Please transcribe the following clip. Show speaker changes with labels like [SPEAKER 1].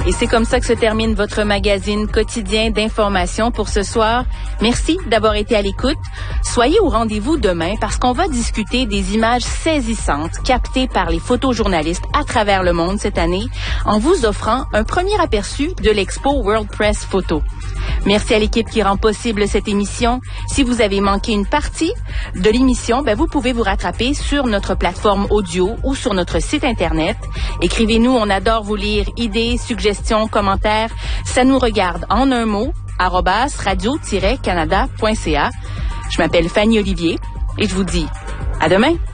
[SPEAKER 1] Et c'est comme ça que se termine votre magazine quotidien d'information pour ce soir. Merci d'avoir été à l'écoute. Soyez au rendez-vous demain parce qu'on va discuter des images saisissantes captées par les photojournalistes à travers le monde cette année en vous offrant un premier aperçu de l'expo World Press Photo. Merci à l'équipe qui rend possible cette émission. Si vous avez manqué une partie de l'émission, vous pouvez vous rattraper sur notre plateforme audio ou sur notre site Internet. Écrivez-nous, on adore vous lire. Idées, suggestions, commentaires, ça nous regarde en un mot, @radio-canada.ca. Je m'appelle Fanny Olivier et je vous dis à demain.